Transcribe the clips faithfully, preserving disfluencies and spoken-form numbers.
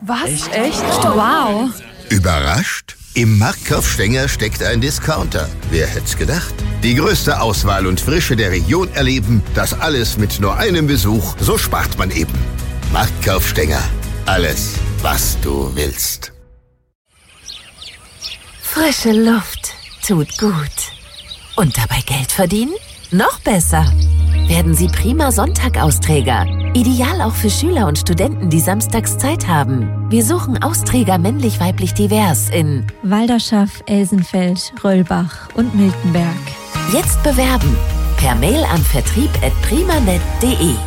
Was? Echt? Echt? Wow. Überrascht? Im Marktkauf Stenger steckt ein Discounter. Wer hätt's gedacht? Die größte Auswahl und Frische der Region erleben, das alles mit nur einem Besuch. So spart man eben. Marktkauf Stenger. Alles, was du willst. Frische Luft tut gut. Und dabei Geld verdienen? Noch besser. Werden Sie prima Sonntag-Austräger. Ideal auch für Schüler und Studenten, die samstags Zeit haben. Wir suchen Austräger männlich-weiblich divers in Walderschaff, Elsenfeld, Röllbach und Miltenberg. Jetzt bewerben. Per Mail an vertrieb at primanet punkt de.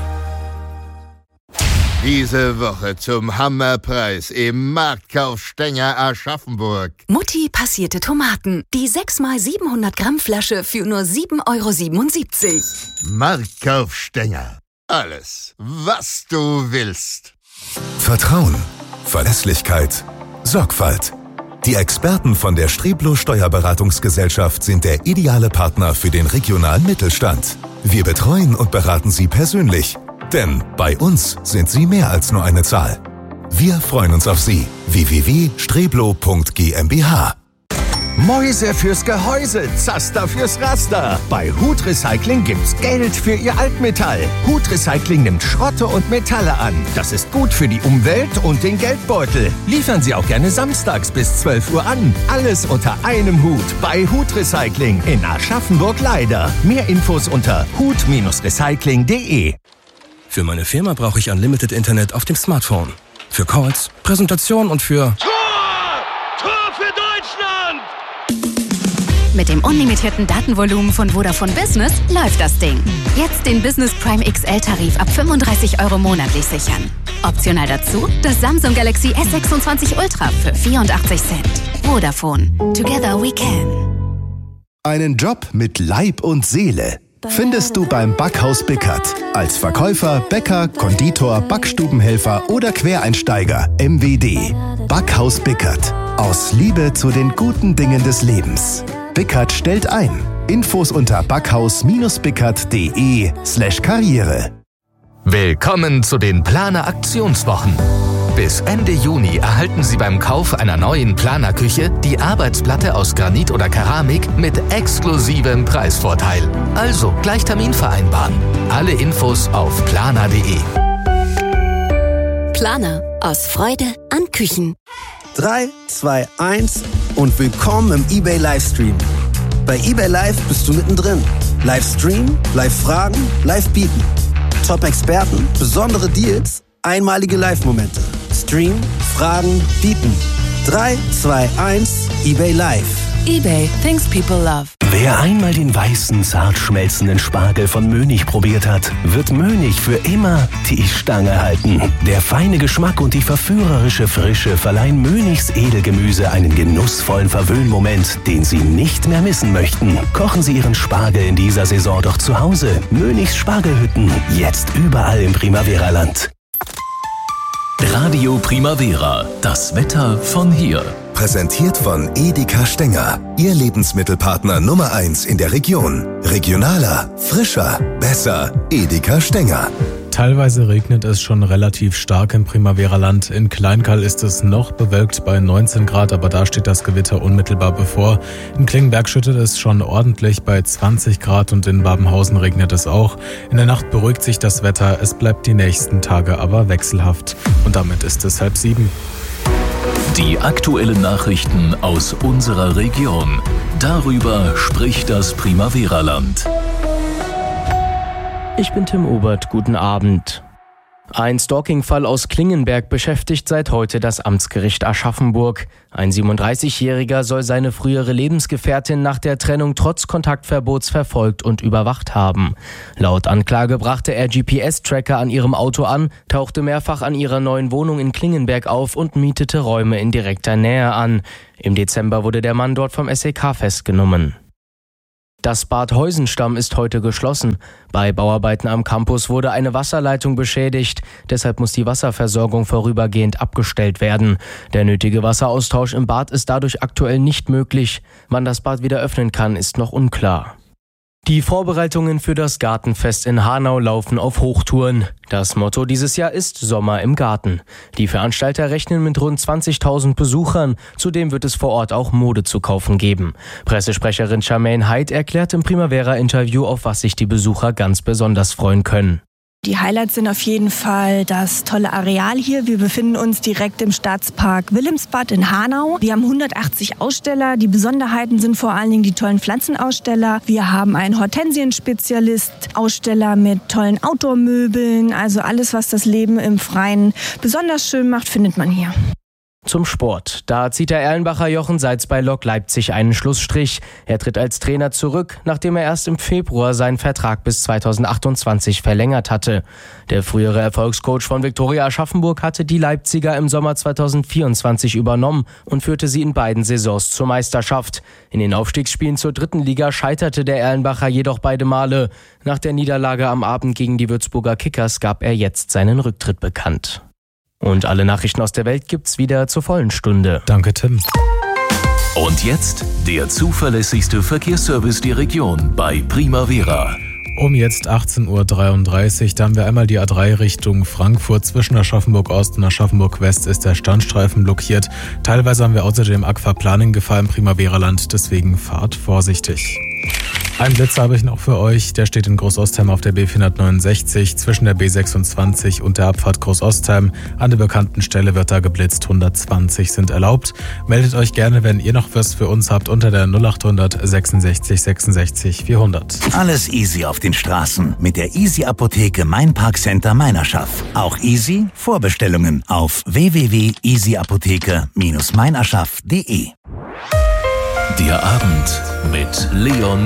Diese Woche zum Hammerpreis im Marktkauf Stenger Aschaffenburg. Mutti passierte Tomaten. Die sechs mal siebenhundert Gramm Flasche für nur sieben Euro siebenundsiebzig. Marktkauf Stenger. Alles, was du willst. Vertrauen, Verlässlichkeit, Sorgfalt. Die Experten von der Streblo Steuerberatungsgesellschaft sind der ideale Partner für den regionalen Mittelstand. Wir betreuen und beraten Sie persönlich. Denn bei uns sind Sie mehr als nur eine Zahl. Wir freuen uns auf Sie. w w w punkt streblo punkt g m b h. Mäuse fürs Gehäuse, Zaster fürs Raster. Bei Hut Recycling gibt's Geld für Ihr Altmetall. Hut Recycling nimmt Schrotte und Metalle an. Das ist gut für die Umwelt und den Geldbeutel. Liefern Sie auch gerne samstags bis zwölf Uhr an. Alles unter einem Hut bei Hut Recycling in Aschaffenburg-Leider. Mehr Infos unter hut Recycling punkt de. Für meine Firma brauche ich Unlimited Internet auf dem Smartphone. Für Calls, Präsentation und für... Tor! Tor für Deutschland! Mit dem unlimitierten Datenvolumen von Vodafone Business läuft das Ding. Jetzt den Business Prime X L-Tarif ab fünfunddreißig Euro monatlich sichern. Optional dazu das Samsung Galaxy S sechsundzwanzig Ultra für vierundachtzig Cent. Vodafone. Together we can. Einen Job mit Leib und Seele findest du beim Backhaus Bickert. Als Verkäufer, Bäcker, Konditor, Backstubenhelfer oder Quereinsteiger. M W D. Backhaus Bickert. Aus Liebe zu den guten Dingen des Lebens. Bickert stellt ein. Infos unter backhaus-bickert.de slash Karriere. Willkommen zu den Planer Aktionswochen. Bis Ende Juni erhalten Sie beim Kauf einer neuen Planerküche die Arbeitsplatte aus Granit oder Keramik mit exklusivem Preisvorteil. Also gleich Termin vereinbaren. Alle Infos auf planer punkt de. Planer. Aus Freude an Küchen. drei, zwei, eins und willkommen im eBay Livestream. Bei eBay Live bist du mittendrin. Livestream, Live-Fragen, Live-Bieten. Top-Experten, besondere Deals, einmalige Live-Momente. Stream, Fragen, Bieten. drei, zwei, eins, eBay Live. eBay, things people love. Wer einmal den weißen, zart schmelzenden Spargel von Mönig probiert hat, wird Mönig für immer die Stange halten. Der feine Geschmack und die verführerische Frische verleihen Mönigs Edelgemüse einen genussvollen Verwöhnmoment, den Sie nicht mehr missen möchten. Kochen Sie Ihren Spargel in dieser Saison doch zu Hause. Mönigs Spargelhütten, jetzt überall im Primavera-Land. Radio Primavera, das Wetter von hier. Präsentiert von Edeka Stenger, Ihr Lebensmittelpartner Nummer eins in der Region. Regionaler, frischer, besser. Edeka Stenger. Teilweise regnet es schon relativ stark im Primavera-Land. In Kleinkall ist es noch bewölkt bei neunzehn Grad, aber da steht das Gewitter unmittelbar bevor. In Klingenberg schüttet es schon ordentlich bei zwanzig Grad und in Babenhausen regnet es auch. In der Nacht beruhigt sich das Wetter, es bleibt die nächsten Tage aber wechselhaft. Und damit ist es halb sieben. Die aktuellen Nachrichten aus unserer Region. Darüber spricht das Primavera-Land. Ich bin Tim Obert, guten Abend. Ein Stalking-Fall aus Klingenberg beschäftigt seit heute das Amtsgericht Aschaffenburg. Ein siebenunddreißigjähriger soll seine frühere Lebensgefährtin nach der Trennung trotz Kontaktverbots verfolgt und überwacht haben. Laut Anklage brachte er G P S-Tracker an ihrem Auto an, tauchte mehrfach an ihrer neuen Wohnung in Klingenberg auf und mietete Räume in direkter Nähe an. Im Dezember wurde der Mann dort vom S E K festgenommen. Das Bad Heusenstamm ist heute geschlossen. Bei Bauarbeiten am Campus wurde eine Wasserleitung beschädigt. Deshalb muss die Wasserversorgung vorübergehend abgestellt werden. Der nötige Wasseraustausch im Bad ist dadurch aktuell nicht möglich. Wann das Bad wieder öffnen kann, ist noch unklar. Die Vorbereitungen für das Gartenfest in Hanau laufen auf Hochtouren. Das Motto dieses Jahr ist Sommer im Garten. Die Veranstalter rechnen mit rund zwanzigtausend Besuchern. Zudem wird es vor Ort auch Mode zu kaufen geben. Pressesprecherin Charmaine Heid erklärt im Primavera-Interview, auf was sich die Besucher ganz besonders freuen können. Die Highlights sind auf jeden Fall das tolle Areal hier. Wir befinden uns direkt im Staatspark Wilhelmsbad in Hanau. Wir haben hundertachtzig Aussteller. Die Besonderheiten sind vor allen Dingen die tollen Pflanzenaussteller. Wir haben einen Hortensienspezialist, Aussteller mit tollen Outdoor-Möbeln. Also alles, was das Leben im Freien besonders schön macht, findet man hier. Zum Sport. Da zieht der Erlenbacher Jochen Seitz bei Lok Leipzig einen Schlussstrich. Er tritt als Trainer zurück, nachdem er erst im Februar seinen Vertrag bis zweitausendachtundzwanzig verlängert hatte. Der frühere Erfolgscoach von Viktoria Aschaffenburg hatte die Leipziger im Sommer zweitausendvierundzwanzig übernommen und führte sie in beiden Saisons zur Meisterschaft. In den Aufstiegsspielen zur dritten Liga scheiterte der Erlenbacher jedoch beide Male. Nach der Niederlage am Abend gegen die Würzburger Kickers gab er jetzt seinen Rücktritt bekannt. Und alle Nachrichten aus der Welt gibt's wieder zur vollen Stunde. Danke, Tim. Und jetzt der zuverlässigste Verkehrsservice der Region bei Primavera. Um jetzt achtzehn Uhr dreiunddreißig, da haben wir einmal die A drei Richtung Frankfurt. Zwischen Aschaffenburg Ost und Aschaffenburg West ist der Standstreifen blockiert. Teilweise haben wir außerdem Aquaplaning-Gefahr im Primavera-Land, deswegen fahrt vorsichtig. Einen Blitzer habe ich noch für euch, der steht in Großostheim auf der B vierhundertneunundsechzig zwischen der B sechsundzwanzig und der Abfahrt Großostheim. An der bekannten Stelle wird da geblitzt, hundertzwanzig sind erlaubt. Meldet euch gerne, wenn ihr noch was für uns habt, unter der null achthundert sechsundsechzig sechsundsechzig vierhundert. Alles easy auf den Straßen mit der Easy Apotheke Mein Parkcenter Meinerschaft. Auch easy Vorbestellungen auf w w w punkt easy apotheke Bindestrich meinerschaft punkt de. Der Abend mit Leon